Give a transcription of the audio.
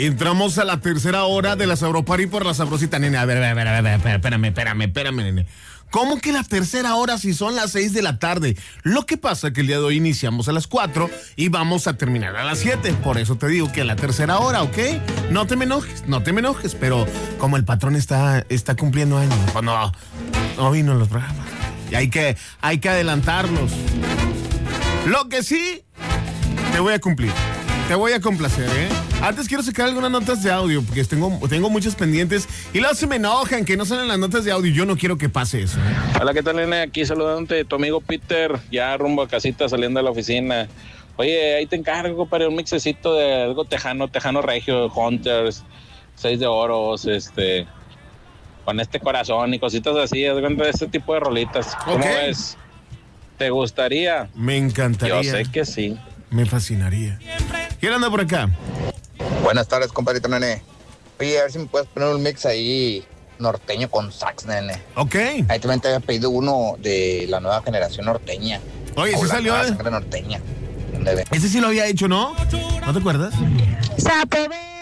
Entramos a la tercera hora de la Sabropari por la Sabrosita, nene. A ver, espérame, nene. ¿Cómo que la tercera hora si son las 6 de la tarde? Lo que pasa es que el día de hoy iniciamos a las 4 y vamos a terminar a las 7. Por eso te digo que la tercera hora, ¿ok? No te me enojes, pero como el patrón está cumpliendo años, pues no vino los programas. Y hay que adelantarlos. Lo que sí, te voy a cumplir. Te voy a complacer, ¿eh? Antes quiero sacar algunas notas de audio, porque tengo muchas pendientes y luego se me enojan que no salen las notas de audio. Yo no quiero que pase eso, ¿eh? Hola, ¿qué tal, nene? Aquí saludándote, tu amigo Peter, ya rumbo a casita saliendo de la oficina. Oye, ahí te encargo para un mixecito de algo tejano regio, Hunters, 6 de oros, con corazón y cositas así, de este tipo de rolitas. ¿Cómo ves? ¿Te gustaría? Me encantaría. Yo sé que sí. Me fascinaría. ¿Quién anda por acá? Buenas tardes, compadrito nene. Oye, a ver si me puedes poner un mix ahí norteño con sax, nene. Ok. Ahí también te había pedido uno de la nueva generación norteña. Oye, sí salió, sangre norteña. Ese sí lo había hecho, ¿no? ¿No te acuerdas? Sapo